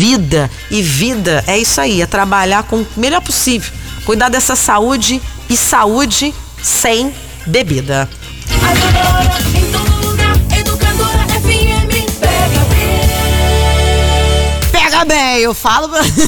vida. E vida é isso aí, é trabalhar com o melhor possível. Cuidar dessa saúde e saúde sem bebida. Agora, em todo lugar, Educadora FM, Pega bem, eu falo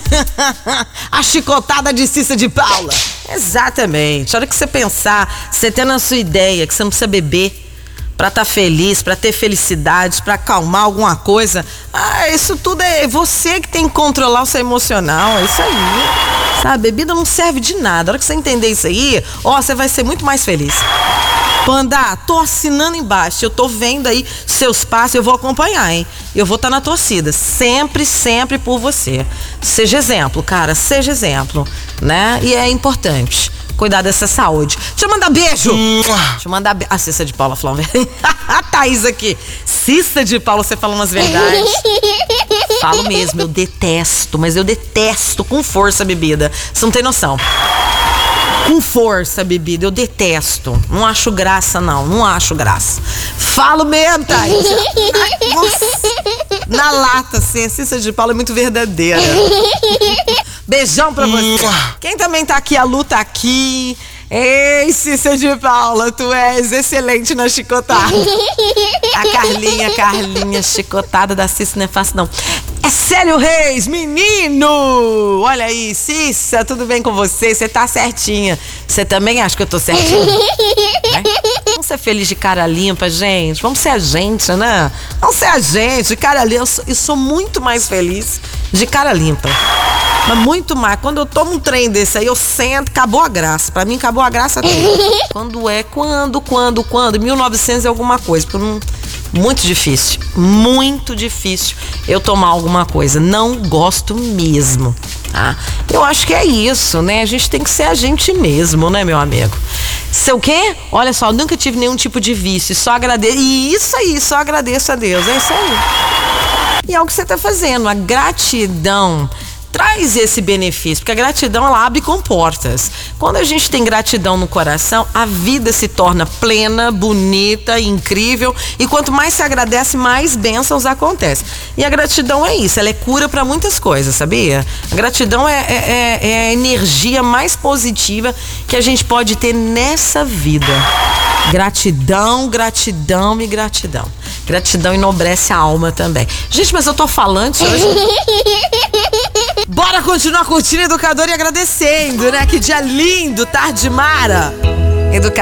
a chicotada de Cissa de Paula. Exatamente. A hora que você pensar, você tendo a sua ideia, que você não precisa beber pra estar feliz, pra ter felicidade, pra acalmar alguma coisa. Isso tudo é você que tem que controlar o seu emocional. É isso aí. Sabe, bebida não serve de nada. A hora que você entender isso aí, você vai ser muito mais feliz. Panda, tô assinando embaixo. Eu tô vendo aí seus passos, eu vou acompanhar, hein? Eu vou estar na torcida. Sempre, sempre por você. Seja exemplo, cara. Seja exemplo, né? E é importante cuidar dessa saúde. Deixa eu mandar beijo. Deixa eu mandar beijo. A Cissa de Paula falando. A Thaís aqui. Cissa de Paula, você falando as verdades. Falo mesmo, eu detesto, mas eu detesto com força a bebida. Você não tem noção. Com força a bebida, eu detesto. Não acho graça, não acho graça. Falo mesmo, Thaís. Nossa. Na lata, assim, a Cissa de Paula é muito verdadeira. Beijão pra você. Quem também tá aqui, a Lu tá aqui. Ei, Cissa de Paula, tu és excelente na chicotada. A Carlinha, chicotada da Cissa não é fácil, não. É Célio Reis, menino! Olha aí, Cissa, tudo bem com você? Você tá certinha. Você também acha que eu tô certinha? Né? Vamos ser felizes de cara limpa, gente. Vamos ser a gente, né? Vamos ser a gente, de cara limpa. Eu sou muito mais feliz de cara limpa. Mas muito mais. Quando eu tomo um trem desse aí, eu sento, acabou a graça. Pra mim, acabou a graça toda. Quando? 1900 e alguma coisa. Porque não... Muito difícil eu tomar alguma coisa. Não gosto mesmo, tá? Eu acho que é isso, né? A gente tem que ser a gente mesmo, né, meu amigo? Sei o quê? Olha só, eu nunca tive nenhum tipo de vício. Só agradeço. E isso aí, só agradeço a Deus. É isso aí. E é o que você tá fazendo. A gratidão traz esse benefício, porque a gratidão, ela abre comportas. Quando a gente tem gratidão no coração, a vida se torna plena, bonita, incrível, e quanto mais se agradece, mais bênçãos acontecem. E a gratidão é isso, ela é cura para muitas coisas, sabia? A gratidão é a energia mais positiva que a gente pode ter nessa vida. Gratidão, gratidão e gratidão. Gratidão enobrece a alma também. Gente, mas eu tô falando hoje. Bora continuar curtindo Educadora e agradecendo, né? Que dia lindo, tarde mara. Educadora.